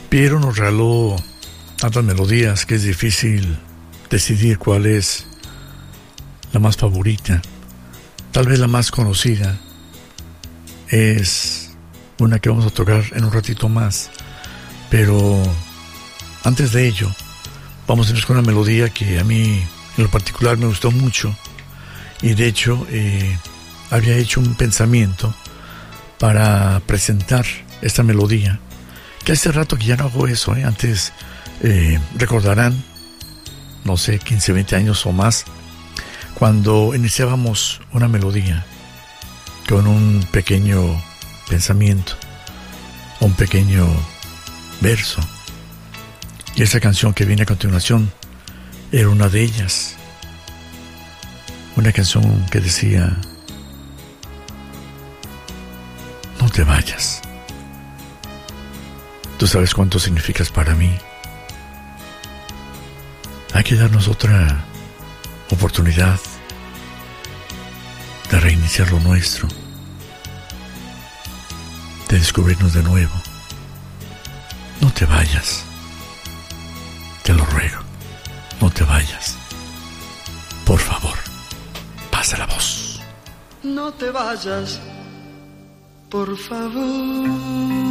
Piero nos regaló tantas melodías que es difícil decidir cuál es la más favorita. Tal vez la más conocida es una que vamos a tocar en un ratito más, pero antes de ello vamos a irnos con una melodía que a mí en lo particular me gustó mucho, y de hecho había hecho un pensamiento para presentar esta melodía, que hace rato que ya no hago eso. Antes recordarán, no sé, 15, 20 años o más, cuando iniciábamos una melodía con un pequeño pensamiento, un pequeño verso, y esa canción que viene a continuación era una de ellas, una canción que decía: no te vayas, tú sabes cuánto significas para mí, hay que darnos otra oportunidad de reiniciar lo nuestro, de descubrirnos de nuevo. No te vayas, te lo ruego, no te vayas, por favor, pasa la voz. No te vayas, por favor.